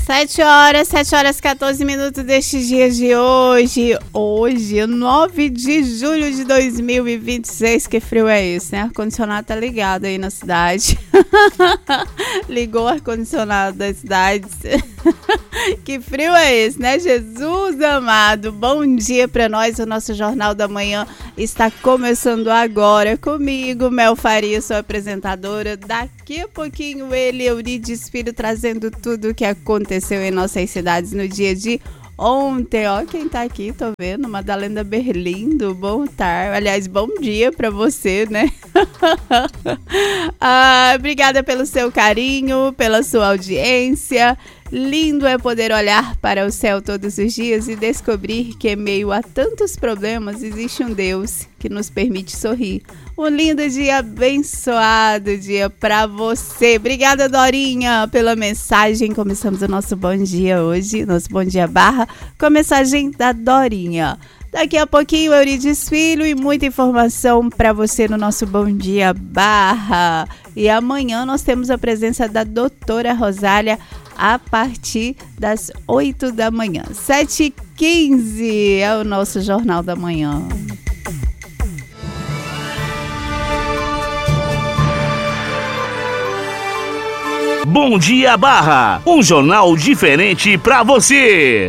7 horas 14 minutos destes dias de hoje. Hoje, 9 de julho de 2026. Que frio é esse, né? O ar-condicionado tá ligado aí na cidade. Ligou o ar-condicionado da cidade. Que frio é esse, né? Jesus amado. Bom dia pra nós. O nosso Jornal da Manhã está começando agora comigo, Mel Faria, sua apresentadora. Daqui a pouquinho ele, Eurides Filho, trazendo tudo o que aconteceu em nossas cidades no dia de ontem. Ó, quem tá aqui, tô vendo, Madalena Berlindo, bom tarde, aliás, bom dia pra você, né? Obrigada pelo seu carinho, pela sua audiência. Lindo é poder olhar para o céu todos os dias e descobrir que, em meio a tantos problemas, existe um Deus que nos permite sorrir. Um lindo dia, abençoado dia para você. Obrigada, Dorinha, pela mensagem. Começamos o nosso Bom Dia hoje, nosso Bom Dia Barra, com a mensagem da Dorinha. Daqui a pouquinho, Eurides Filho, e muita informação para você no nosso Bom Dia Barra. E amanhã nós temos a presença da doutora Rosália a partir das 8 da manhã. 7h15 é o nosso Jornal da Manhã. Bom Dia Barra, um jornal diferente para você.